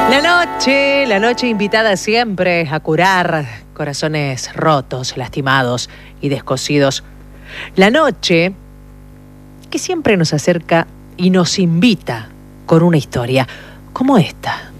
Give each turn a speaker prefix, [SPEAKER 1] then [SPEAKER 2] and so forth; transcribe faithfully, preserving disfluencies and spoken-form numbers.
[SPEAKER 1] La noche, la noche invitada siempre a curar corazones rotos, lastimados y descosidos. La noche que siempre nos acerca y nos invita con una historia como esta.